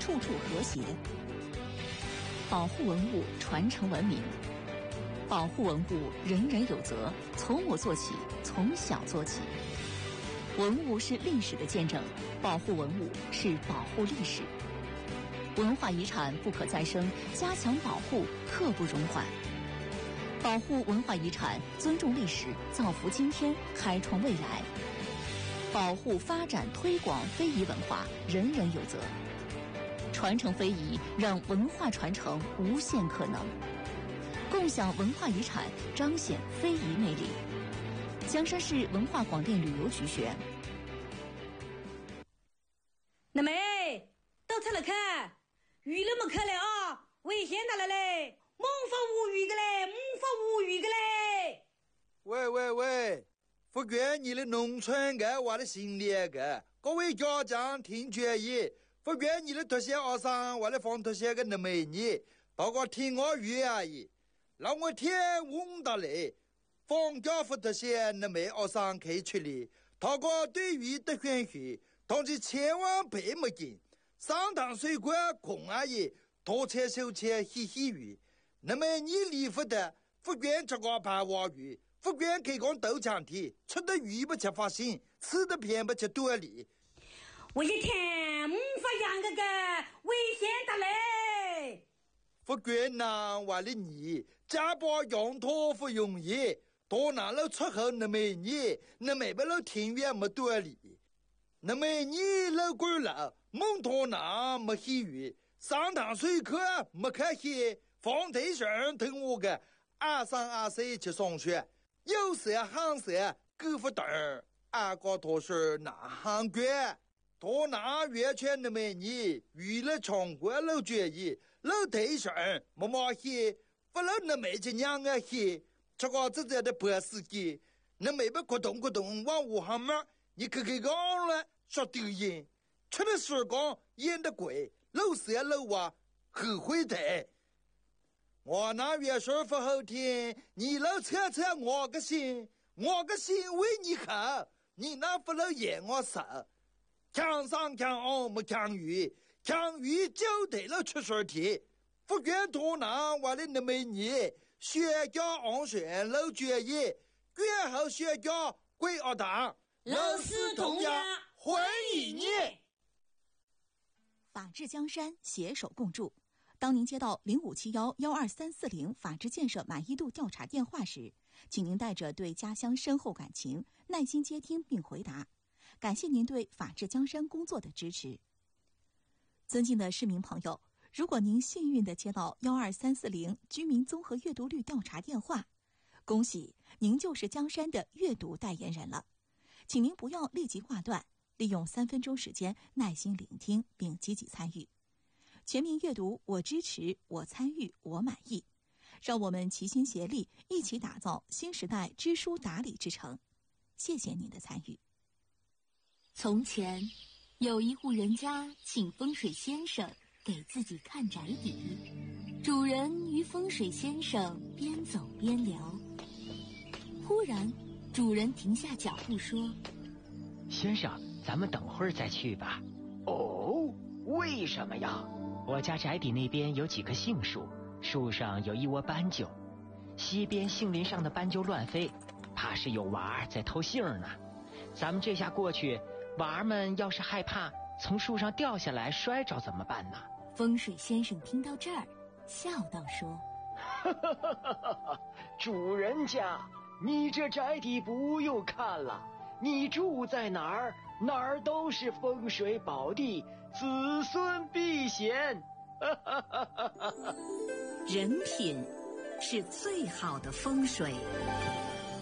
处处和谐。保护文物，传承文明。保护文物，人人有责，从我做起，从小做起。文物是历史的见证，保护文物是保护历史。文化遗产不可再生，加强保护刻不容缓。保护文化遗产，尊重历史，造福今天，开创未来。保护、发展、推广非遗文化，人人有责。传承非遗，让文化传承无限可能。共享文化遗产，彰显非遗魅力。江山市文化广电旅游局宣。 那妹，到这来看，鱼那么可来啊，危险到了嘞，猛发无语的嘞，猛发无语的嘞。 喂，福建你的农村个我的心里个，各位家长听决议，福建你的特些学生我的放特些个那美女，包括听我语而已，让我天问到嘞，放假福特些那美学生可以出来，他个对于的选许，同时千万别没劲，上堂水果空而已，多切手切嘻嘻鱼，那么你离福的福建这个白话语。福建可以讲豆浆体，吃的鱼不吃发心，吃的偏不吃多里。 我一天发养个危险的嘞。 福建南话的你，家把羊驼不容易，多拿了出口那么你，那没不了庭院没多里，那么你老贵了，蒙托拿没喜鱼，上堂水课没开戏，放台上听我个2、3、2、4去上学。有色行色各不等二个都是南行官多拿月圈的美女娱乐全国老决议老台上默默些不老那美这娘啊些这个自己的博士级那美不咕咚咕咚往武汉门你可讲了说丢人吃的时光演的鬼老色老啊后悔的我那月说不好听，你老扯扯我个心为你好，你那不能演我手，强上强下没强于，强于就得了出事题，福建多南我的那么你，学家安全老决议，最后学家归学堂， 老师同样欢迎你。 法治江山，携手共筑。当您接到0571-12340法治建设满意度调查电话时，请您带着对家乡深厚感情，耐心接听并回答。感谢您对法治江山工作的支持。尊敬的市民朋友，如果您幸运地接到12340居民综合阅读率调查电话，恭喜您就是江山的阅读代言人了。请您不要立即挂断，利用3分钟时间耐心聆听并积极参与。全民阅读，我支持，我参与，我满意。让我们齐心协力，一起打造新时代知书达理之城。谢谢您的参与。 从前，有一户人家请风水先生给自己看宅邸，主人与风水先生边走边聊。忽然，主人停下脚步说：“ 先生，咱们等会儿再去吧。” 哦，为什么呀？ 我家宅邸那边有几棵杏树，树上有一窝斑鸠，西边杏林上的斑鸠乱飞，怕是有娃儿在偷杏呢。咱们这下过去，娃儿们要是害怕从树上掉下来摔着怎么办呢？ 风水先生听到这儿，笑道说：“ 主人家，你这宅邸不用看了，你住在哪儿，哪儿都是风水宝地，子孙必贤。” 人品是最好的风水。